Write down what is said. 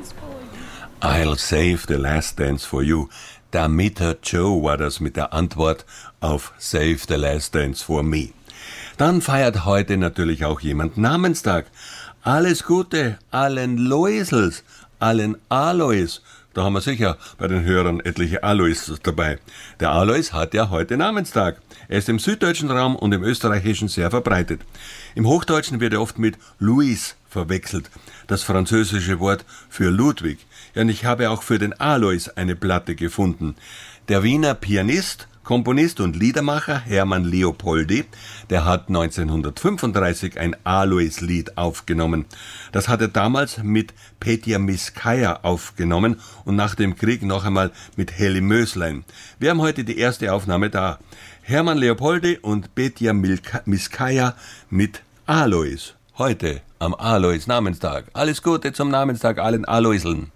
I'll save the last dance for you. Der Meter Joe war das mit der Antwort auf Save the last dance for me. Dann feiert heute natürlich auch jemand Namenstag. Alles Gute allen Loisels, allen Alois. Da haben wir sicher bei den Hörern etliche Alois dabei. Der Alois hat ja heute Namenstag. Er ist im süddeutschen Raum und im österreichischen sehr verbreitet. Im Hochdeutschen wird er oft mit Louis verwechselt, das französische Wort für Ludwig. Ja, und ich habe auch für den Alois eine Platte gefunden. Der Wiener Pianist, Komponist und Liedermacher Hermann Leopoldi, der hat 1935 ein Alois-Lied aufgenommen. Das hat er damals mit Petja Miskaya aufgenommen und nach dem Krieg noch einmal mit Heli Möslein. Wir haben heute die erste Aufnahme da. Hermann Leopoldi und Petja Miskaya mit Alois. Heute am Alois Namenstag. Alles Gute zum Namenstag allen Aloiseln.